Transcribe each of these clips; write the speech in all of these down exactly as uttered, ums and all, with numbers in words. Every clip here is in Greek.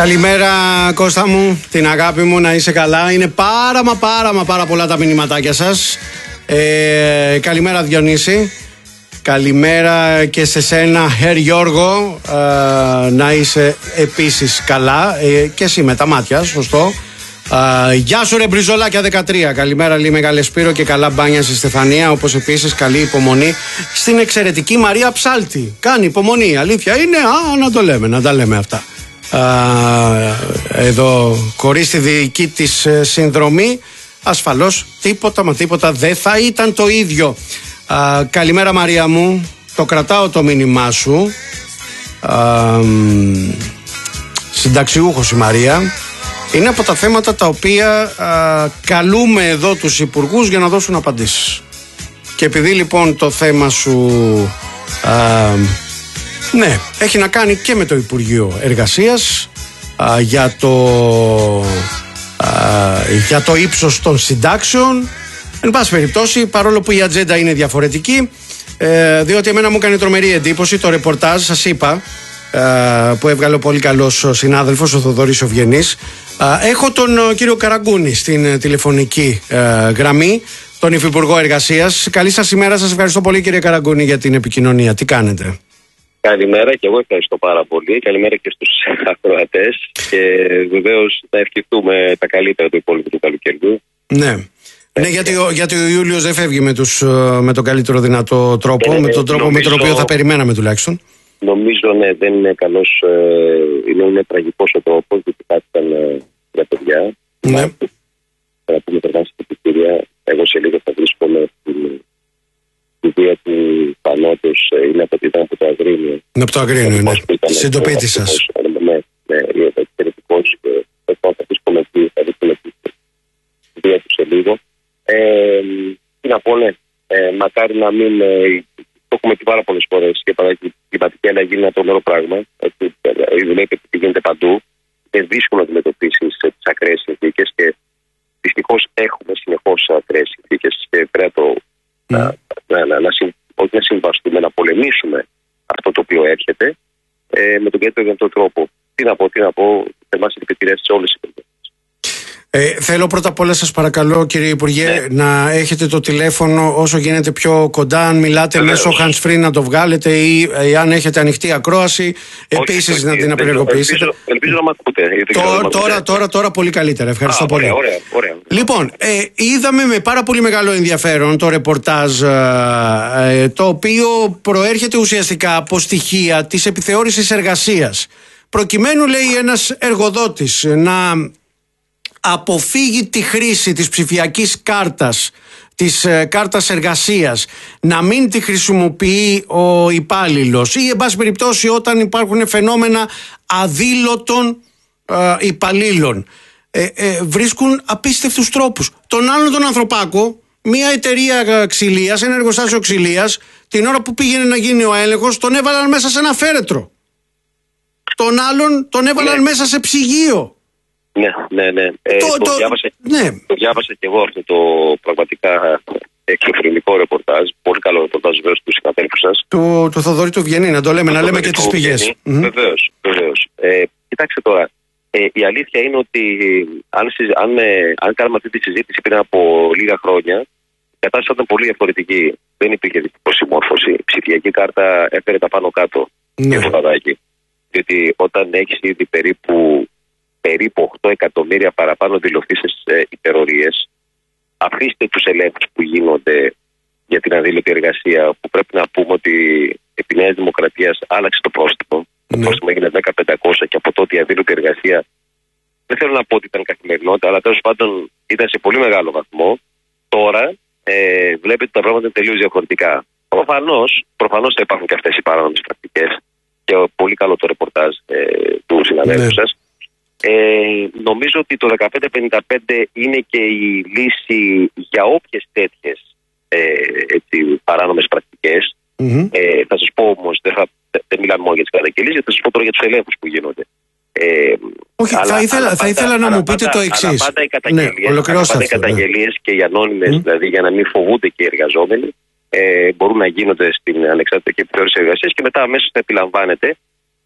Καλημέρα Κώστα μου, την αγάπη μου, να είσαι καλά. Είναι πάρα μα πάρα μα πάρα πολλά τα μηνυματάκια σας. ε, Καλημέρα Διονύση. Καλημέρα και σε σένα Herr Γιώργο, ε, να είσαι επίσης καλά, ε, και εσύ με τα μάτια, σωστό. ε, Γεια σου ρε Μπριζολάκια δεκατρία. Καλημέρα Λί Μεγάλε Σπύρο και καλά μπάνια στη Στεφανία. Όπως επίσης καλή υπομονή στην εξαιρετική Μαρία Ψάλτη. Κάνει υπομονή, αλήθεια είναι, α, να το λέμε, να τα λέμε αυτά. Uh, εδώ χωρίς τη δική της συνδρομή ασφαλώς τίποτα μα τίποτα δεν θα ήταν το ίδιο. uh, Καλημέρα Μαρία μου, το κρατάω το μήνυμά σου. uh, Συνταξιούχος η Μαρία. Είναι από τα θέματα τα οποία uh, καλούμε εδώ τους υπουργούς για να δώσουν απαντήσεις. Και επειδή λοιπόν το θέμα σου uh, ναι, έχει να κάνει και με το Υπουργείο Εργασίας, α, για, το, α, για το ύψος των συντάξεων. Εν πάση περιπτώσει, παρόλο που η ατζέντα είναι διαφορετική, ε, διότι εμένα μου έκανε τρομερή εντύπωση το ρεπορτάζ, σας είπα, ε, που έβγαλε ο πολύ καλός συνάδελφος, ο Θοδωρής Οβγενής. Ε, έχω τον ο, κύριο Καραγκούνη στην τηλεφωνική ε, γραμμή, τον Υφυπουργό Εργασίας. Καλή σας ημέρα, σας ευχαριστώ πολύ κύριε Καραγκούνη για την επικοινωνία. Τι κάνετε? Καλημέρα και εγώ ευχαριστώ πάρα πολύ. Καλημέρα και στους ακροατές. Και βεβαίως να ευχηθούμε τα καλύτερα του υπόλοιπου του καλοκαιριού. Ναι. Ναι, γιατί ο, γιατί ο Ιούλιος δεν φεύγει με, τους, με τον καλύτερο δυνατό τρόπο, ναι, με τον τρόπο νομίζω, με τον οποίο θα περιμέναμε τουλάχιστον. Νομίζω, ναι, δεν είναι καλός, ε, είναι, είναι τραγικός ο τρόπος, γιατί χάθηκαν ε, για παιδιά. Ναι. Θα πούμε περνάμε στην επιτήρια. Εγώ σε λίγο θα βρίσκομαι στην η βία του Πανότος, είναι από, ήταν από το Αγρίνιο. Είναι από το Αγρίνιο, ναι. Συντοπίτη σας. Ναι, ναι, είναι εξαιρετικός και θα βρίσκομαι εκεί, θα βρίσκομαι εκεί τη βία του σε λίγο. Ε, τι να πω, ναι, ε, μακάρι να μην, ε, το έχουμε πει πάρα πολλές φορές και παρά η κλιματική αλλαγή είναι ένα τρομερό πράγμα. Βλέπετε τι γίνεται παντού. Είναι δύσκολο να αντιμετωπίσεις τις ακραίες συνθήκες και δυστυχώς έχουμε συνεχώς ακραίες συνθήκες και πρέπει το Mm. Να, να, να, να, όχι να συμβαστούμε, να πολεμήσουμε αυτό το οποίο έρχεται ε, με τον καλύτερο δυνατό τρόπο. Τι να πω, τι να πω, εμάς επηρεάσει σε όλες τις περιπτώσεις. Ε, θέλω πρώτα απ' όλα σας παρακαλώ κύριε Υπουργέ, ναι, να έχετε το τηλέφωνο όσο γίνεται πιο κοντά. Αν μιλάτε Βεβαίως. μέσω hands free να το βγάλετε ή ε, αν έχετε ανοιχτή ακρόαση επίσης να την απενεργοποιήσετε. Ελπίζω, ελπίζω να μ' ακούτε. Τώρα, τώρα, τώρα, τώρα πολύ καλύτερα. Ευχαριστώ Α, πολύ. Ωραία, ωραία, ωραία. Λοιπόν, ε, είδαμε με πάρα πολύ μεγάλο ενδιαφέρον το ρεπορτάζ ε, το οποίο προέρχεται ουσιαστικά από στοιχεία της επιθεώρησης εργασίας. Προκειμένου, λέει, ένας εργοδότης να αποφύγει τη χρήση της ψηφιακής κάρτας, της ε, κάρτας εργασίας, να μην τη χρησιμοποιεί ο υπάλληλος ή εν πάση περιπτώσει όταν υπάρχουν φαινόμενα αδήλωτων ε, υπαλλήλων, ε, ε, βρίσκουν απίστευτους τρόπους. Τον άλλον τον ανθρωπάκο, μια εταιρεία ξυλίας, ένα εργοστάσιο ξυλίας, την ώρα που πήγαινε να γίνει ο έλεγχος, τον έβαλαν μέσα σε ένα φέρετρο. Τον άλλον τον έβαλαν ναι. μέσα σε ψυγείο. Ναι, ναι, ναι. Ε, το, το, το, διάβασα, ναι. το διάβασα και εγώ αυτό το πραγματικά εξωφρενικό ρεπορτάζ. Πολύ καλό ρεπορτάζ βέβαια του συναδέλφου σας. Του, του Θοδωρή του Βγενή, να το λέμε, το να λέμε και τις πηγές. Mm-hmm. Βεβαίως, βεβαίως. Ε, κοιτάξτε τώρα, ε, η αλήθεια είναι ότι αν, αν, ε, αν κάνουμε αυτή τη συζήτηση πριν από λίγα χρόνια, η κατάσταση ήταν πολύ διαφορετική. Δεν υπήρχε συμμόρφωση. Η ψηφιακή κάρτα έφερε τα πάνω κάτω. Ναι. Και το διότι όταν έχεις ήδη περίπου περίπου οκτώ εκατομμύρια παραπάνω δηλωθήσεις ε, υπερορίες. Αφήστε τους ελέγχους που γίνονται για την αδήλωτη εργασία, που πρέπει να πούμε ότι επί Νέας Δημοκρατίας άλλαξε το πρόστιμο. Ναι. Το πρόστιμο έγινε δέκα χιλιάδες πεντακόσια και από τότε η αδήλωτη εργασία δεν θέλω να πω ότι ήταν καθημερινότητα, αλλά τέλος πάντων ήταν σε πολύ μεγάλο βαθμό. Τώρα ε, βλέπετε ότι τα πράγματα είναι τελείως διαφορετικά. Προφανώς, προφανώς θα υπάρχουν και αυτές οι παράνομες πρακτικές και πολύ καλό το ρεπορτάζ ε, του συναδέλφου ναι. σας. Ε, νομίζω ότι το δεκαπέντε πενήντα πέντε είναι και η λύση για όποιες τέτοιες ε, έτσι, παράνομες πρακτικές. Mm-hmm. Ε, θα σας πω όμως, δεν, θα, δεν μιλάμε μόνο για τις καταγγελίες, θα σας πω τώρα για τους ελέγχους που γίνονται. Ε, Όχι, αλλά, θα ήθελα, αλλά θα ήθελα να μου πείτε το εξής. Αλλά πάντα οι καταγγελίες, ναι, πάντα οι καταγγελίες ναι. και οι ανώνυμες, mm. δηλαδή για να μην φοβούνται και οι εργαζόμενοι, ε, μπορούν να γίνονται στην ανεξάρτητη επιθεώρηση εργασίας και μετά αμέσως θα επιλαμβάνεται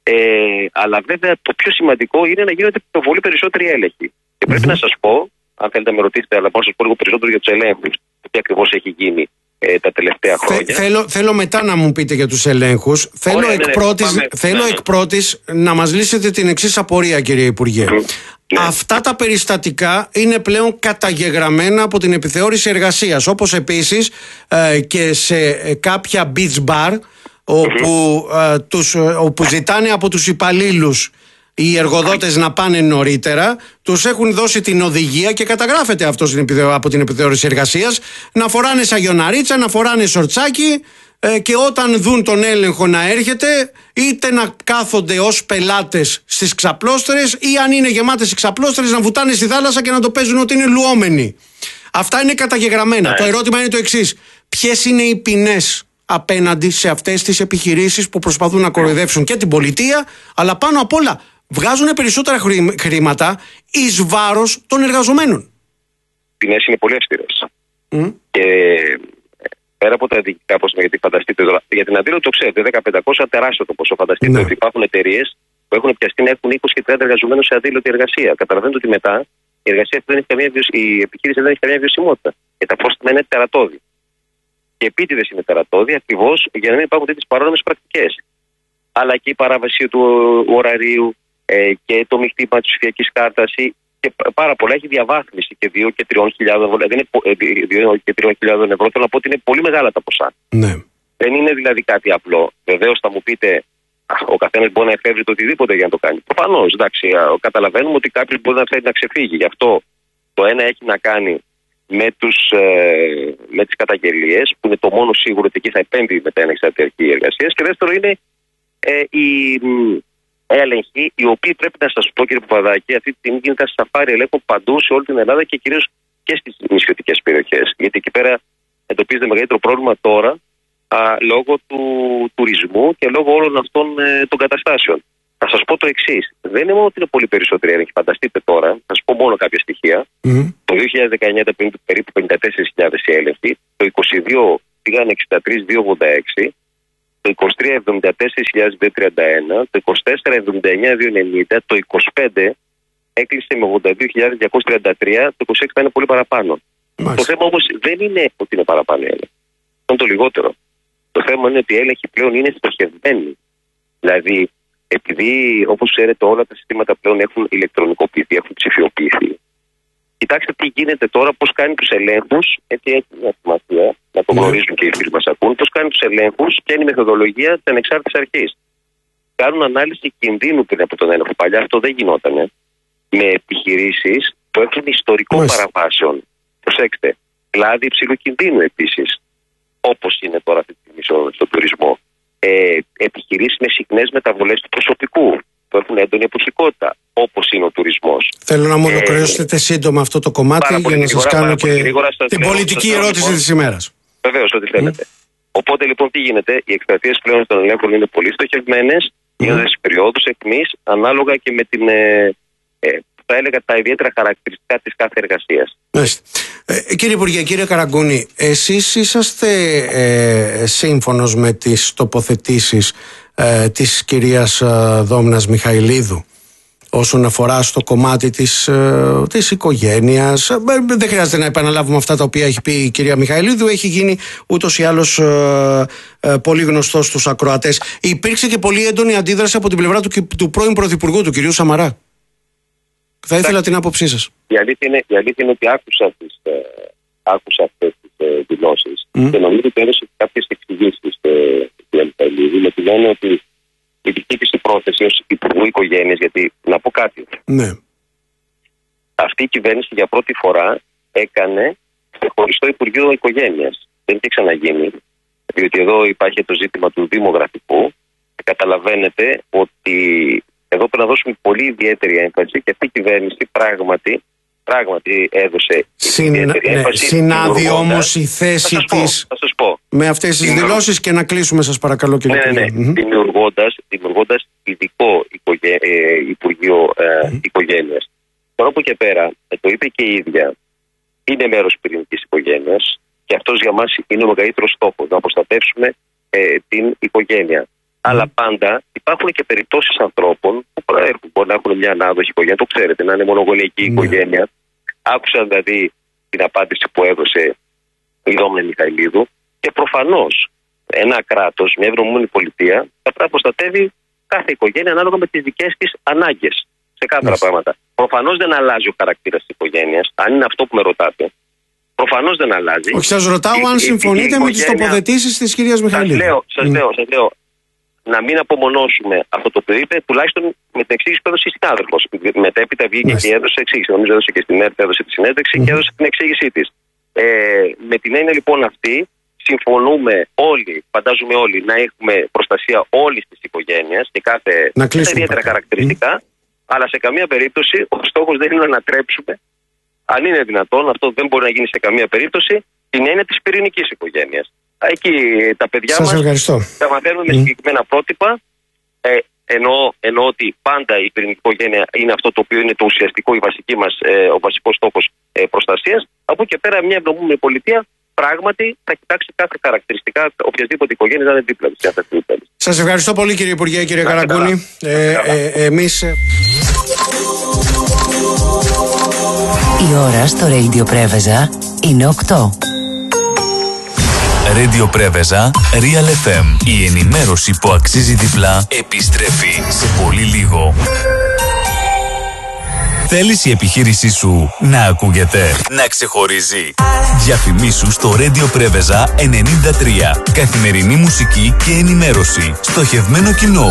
Ε, αλλά βέβαια το πιο σημαντικό είναι να γίνονται πολύ περισσότεροι έλεγχοι. Και πρέπει mm-hmm. να σας πω, αν θέλετε να με ρωτήσετε, αλλά μπορώ να σας πω λίγο περισσότερο για τους ελέγχους, τι ακριβώς έχει γίνει ε, τα τελευταία χρόνια. Θέλω, θέλω μετά να μου πείτε για τους ελέγχους. Θέλω, Ωραία, εκ, ναι, πρώτης, ναι, θέλω ναι, ναι. εκ πρώτης να μας λύσετε την εξής απορία, κύριε Υπουργέ. Mm. Ναι. Αυτά τα περιστατικά είναι πλέον καταγεγραμμένα από την επιθεώρηση εργασίας, όπως επίσης ε, και σε κάποια beach bar όπου, mm-hmm. ε, τους, όπου ζητάνε από τους υπαλλήλους οι εργοδότες να πάνε νωρίτερα, τους έχουν δώσει την οδηγία και καταγράφεται αυτό από την επιθεώρηση εργασίας, να φοράνε σαγιοναρίτσα, να φοράνε σορτσάκι ε, και όταν δουν τον έλεγχο να έρχεται, είτε να κάθονται ως πελάτες στις ξαπλώστερες ή αν είναι γεμάτες οι ξαπλώστερες να βουτάνε στη θάλασσα και να το παίζουν ότι είναι λουόμενοι. Αυτά είναι καταγεγραμμένα. Ναι. Το ερώτημα είναι το εξής: ποιες είναι οι ποινές απέναντι σε αυτές τις επιχειρήσεις που προσπαθούν να κοροϊδεύσουν και την πολιτεία, αλλά πάνω απ' όλα βγάζουν περισσότερα χρήματα εις βάρος των εργαζομένων? Οι ποινές είναι πολύ αυστηρές. Mm. Και πέρα από τα διοικητικά ποσά, γιατί φανταστείτε τώρα, για την αντίληψη το ξέρετε, δέκα χιλιάδες πεντακόσια τεράστιο το ποσό. Φανταστείτε ναι. ότι υπάρχουν εταιρείες που έχουν πιαστεί να έχουν είκοσι και τριάντα εργαζομένους σε αδήλωτη εργασία. Καταλαβαίνετε ότι μετά η, εργασία δεν έχει καμία βιωση... η επιχείρηση δεν έχει καμία βιωσιμότητα. Και τα πρόστιμα είναι τερατώδη. Και επίτηδες είναι τερατώδη ακριβώς για να μην υπάρχουν τέτοιες παράνομες πρακτικές. Αλλά και η παράβαση του ωραρίου ε, και το μειχτήμα της ψηφιακής κάρτας και πάρα πολλά έχει διαβάθμιση και δύο και τριών χιλιάδων ευρώ. Θέλω να πω ότι είναι πολύ μεγάλα τα ποσά. Ναι. Δεν είναι δηλαδή κάτι απλό. Βεβαίως θα μου πείτε, ο καθένας μπορεί να εφεύρει το οτιδήποτε για να το κάνει. Προφανώς, εντάξει, καταλαβαίνουμε ότι κάποιος μπορεί να θέλει να ξεφύγει. Γι' αυτό το ένα έχει να κάνει με, τους, ε, με τις καταγγελίες, που είναι το μόνο σίγουρο ότι εκεί θα επέμβει μετά η ανεξαρτητική εργασία. Και δεύτερο είναι ε, η ε, έλεγχοι, οι οποίοι πρέπει να σας πω, κύριε Παπαδάκη, αυτή τη στιγμή γίνεται σαφάρι ελέγχων παντού σε όλη την Ελλάδα και κυρίως και στις νησιωτικές περιοχές. Γιατί εκεί πέρα εντοπίζεται μεγαλύτερο πρόβλημα τώρα α, λόγω του τουρισμού και λόγω όλων αυτών ε, των καταστάσεων. Θα σας πω το εξής. Δεν είναι μόνο ότι είναι πολύ περισσότεροι έλεγχοι. Φανταστείτε τώρα, θα σας πω μόνο κάποια στοιχεία. Mm. Το δύο χιλιάδες δεκαεννιά ήταν περίπου πενήντα τέσσερις χιλιάδες οι έλεγχοι. Το είκοσι δύο πήγαν εξήντα τρεις χιλιάδες διακόσια ογδόντα έξι. Το είκοσι τρία εβδομήντα τέσσερις χιλιάδες διακόσια τριάντα ένα. Το είκοσι τέσσερα εβδομήντα εννιά χιλιάδες διακόσια ενενήντα. Το είκοσι πέντε έκλεισε με ογδόντα δύο χιλιάδες διακόσια τριάντα τρία. Το είκοσι έξι θα είναι πολύ παραπάνω. Μάλιστα. Το θέμα όμως δεν είναι ότι είναι παραπάνω έλεγχοι. Αυτό είναι το λιγότερο. Το θέμα είναι ότι οι έλεγχοι πλέον είναι στοχευμένοι. Δηλαδή, επειδή όπως ξέρετε όλα τα συστήματα πλέον έχουν ηλεκτρονικοποιηθεί, έχουν ψηφιοποιηθεί. Κοιτάξτε τι γίνεται τώρα, πώς κάνει τους ελέγχους, έτσι έχει μια σημασία, να το γνωρίζουν και οι φίλοι μας ακούν, πώς κάνει τους ελέγχους και είναι η μεθοδολογία της ανεξάρτητης αρχής. Κάνουν ανάλυση κινδύνου πριν από τον έλεγχο. Παλιά αυτό δεν γινότανε. Με επιχειρήσεις που έχουν ιστορικό Μάλιστα. παραβάσεων. Προσέξτε, κλάδι υψηλού κινδύνου επίσης, όπως είναι τώρα αυτή τη στιγμή στον τουρισμό. Ε, επιχειρήσεις με συχνές μεταβολές του προσωπικού που έχουν έντονη εποχικότητα, όπως είναι ο τουρισμός. Θέλω να μου ολοκληρώσετε ε, σύντομα αυτό το κομμάτι για να σας κάνω και γρήγορα, σας την λέω, πολιτική σας ερώτηση λοιπόν, της ημέρας. Βεβαίως, ό,τι θέλετε. Mm. Οπότε λοιπόν τι γίνεται, οι εκστρατείες πλέον των ελέγχων είναι πολύ στοχευμένες, mm. γίνονται στις περιόδους εκμής, ανάλογα και με την, ε, ε, θα έλεγα, τα ιδιαίτερα χαρακτηριστικά της κάθε εργασίας. Ε, κύριε Υπουργέ, κύριε Καραγκούνη, εσείς είσαστε ε, σύμφωνος με τις τοποθετήσεις ε, της κυρίας ε, Δόμνας Μιχαηλίδου όσον αφορά στο κομμάτι της, ε, της οικογένειας? Ε, δεν χρειάζεται να επαναλάβουμε αυτά τα οποία έχει πει η κυρία Μιχαηλίδου, έχει γίνει ούτως ή άλλως ε, ε, πολύ γνωστό στους ακροατές. Υπήρξε και πολύ έντονη αντίδραση από την πλευρά του, του πρώην Πρωθυπουργού, του κυρίου Σαμαρά. Θα ήθελα την άποψή σας. Η αλήθεια είναι, η αλήθεια είναι ότι άκουσα, τις, ε, άκουσα αυτές τις ε, δηλώσεις mm. και νομίζω ότι έδωσε κάποιες εξηγήσεις στην κυρία Μιχαηλίδου, με την έννοια ότι η δική της πρόθεση ως Υπουργού Οικογένειας, γιατί να πω κάτι. Ναι. Αυτή η κυβέρνηση για πρώτη φορά έκανε χωριστό Υπουργείο Οικογένειας. Δεν είχε ξαναγίνει, διότι εδώ υπάρχει το ζήτημα του δημογραφικού. Καταλαβαίνετε ότι εδώ πρέπει να δώσουμε πολύ ιδιαίτερη έμφαση και αυτή η κυβέρνηση πράγματι, πράγματι έδωσε Συν, ιδιαίτερη ναι, έμφαση. Συνάδει όμως η θέση της με αυτές τις δηλώσεις και να κλείσουμε σας παρακαλώ κύριε Υπουργέ. Ναι, ναι, ναι. Δημιουργώντας, δημιουργώντας ειδικό οικογέ, ε, Υπουργείο ε, mm. Οικογένειας. Τώρα από και πέρα, ε, το είπε και η ίδια, είναι μέρος πυρηνικής οικογένειας και αυτός για μας είναι ο μεγαλύτερος στόχος, να προστατεύσουμε ε, την οικογένεια. Mm. Αλλά πάντα υπάρχουν και περιπτώσεις ανθρώπων που προέρχονται, μπορεί να έχουν μια ανάδοχη οικογένεια, το ξέρετε, να είναι μονογονεϊκή mm. οικογένεια. Άκουσαν δηλαδή την απάντηση που έδωσε η Δόμνα Μιχαηλίδου και προφανώς ένα κράτος, μια ευρωμόνη πολιτεία, θα πρέπει να προστατεύει κάθε οικογένεια ανάλογα με τις δικές της ανάγκες. Σε κάθε πράγματα. Προφανώς δεν αλλάζει ο χαρακτήρας της οικογένειας, αν είναι αυτό που με ρωτάτε. Προφανώς δεν αλλάζει. Όχι, σας ρωτάω η, αν η, συμφωνείτε η, η με τις τοποθετήσεις της κυρίας Μιχαηλίδου. Σας λέω, σας mm. λέω, σας λέω, να μην απομονώσουμε αυτό το οποίο είπε, τουλάχιστον με την εξήγηση που έδωσε η συνάδελφος. Μετέπειτα βγήκε και έδωσε εξήγηση. Νομίζω έδωσε και στην ΕΡΤ, έδωσε τη συνέντευξη mm. και έδωσε την εξήγησή της. Ε, με την έννοια λοιπόν αυτή, συμφωνούμε όλοι, φαντάζομαι όλοι, να έχουμε προστασία όλης της οικογένειας και κάθε ιδιαίτερα χαρακτηριστικά, mm. αλλά σε καμία περίπτωση ο στόχος δεν είναι να ανατρέψουμε, αν είναι δυνατόν, αυτό δεν μπορεί να γίνει σε καμία περίπτωση, την έννοια της πυρηνικής οικογένειας. Εκεί τα παιδιά σας μας ευχαριστώ. τα μαθαίνουμε με συγκεκριμένα πρότυπα. Ε, εννοώ, εννοώ ότι πάντα η πυρηνική οικογένεια είναι αυτό το οποίο είναι το ουσιαστικό, η βασική μας, ε, ο βασικός στόχος ε, προστασίας. Από εκεί και πέρα, μια ευρωμόνη πολιτεία πράγματι θα κοιτάξει κάθε χαρακτηριστικά οποιασδήποτε οικογένεια να είναι δίπλα της. Σας ευχαριστώ πολύ, κύριε Υπουργέ, κύριε Καραγκούνη. Ε, ε, ε, εμείς... Η ώρα στο Radio Πρέβεζα είναι οκτώ. Radio Πρέβεζα, Real εφ εμ. Η ενημέρωση που αξίζει διπλά επιστρέφει σε πολύ λίγο. Θέλεις η επιχείρησή σου να ακούγεται, να ξεχωρίζει? Διαφημίσου στο Radio Πρέβεζα ενενήντα τρία. Καθημερινή μουσική και ενημέρωση. Στοχευμένο κοινό.